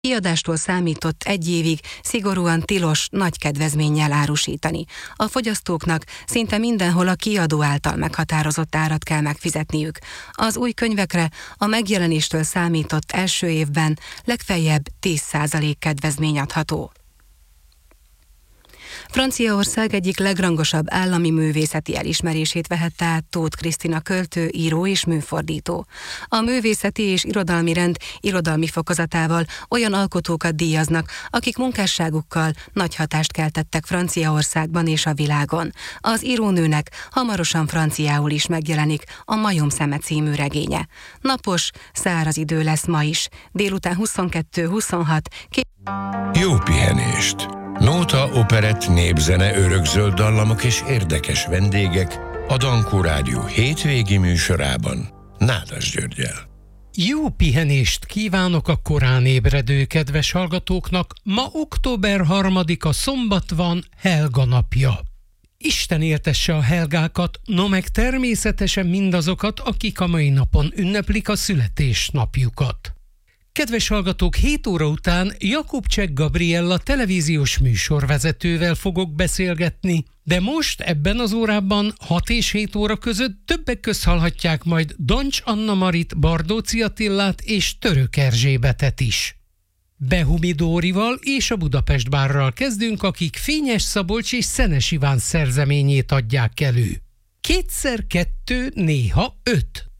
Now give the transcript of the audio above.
Kiadástól számított 1 évig szigorúan tilos nagy kedvezménnyel árusítani. A fogyasztóknak szinte mindenhol a kiadó által meghatározott árat kell megfizetniük. Az új könyvekre a megjelenéstől számított első évben legfeljebb 10% kedvezmény adható. Franciaország egyik legrangosabb állami művészeti elismerését vehette át Tóth Krisztina költő, író és műfordító. A művészeti és irodalmi rend irodalmi fokozatával olyan alkotókat díjaznak, akik munkásságukkal nagy hatást keltettek Franciaországban és a világon. Az írónőnek hamarosan franciául is megjelenik a Majom szeme című regénye. Napos, száraz idő lesz ma is. Délután 22-26. Jó pihenést! Nóta, operett, népzene, örökzöld dallamok és érdekes vendégek a Dankó Rádió hétvégi műsorában Nádas Györggyel. Jó pihenést kívánok a korán ébredő kedves hallgatóknak. Ma október 3-a szombat van, Helga napja. Isten éltesse a Helgákat, no meg természetesen mindazokat, akik a mai napon ünneplik a születésnapjukat. Kedves hallgatók, 7 óra után Jakubcsek Gabriella televíziós műsorvezetővel fogok beszélgetni, de most ebben az órában 6 és 7 óra között többek közt hallhatják majd Dancs Anna Marit, Bardóci Attillát és Török Erzsébetet is. Behumi Dórival és a Budapest Bárral kezdünk, akik Fényes Szabolcs és Szenes Iván szerzeményét adják elő. 2x2 néha 5.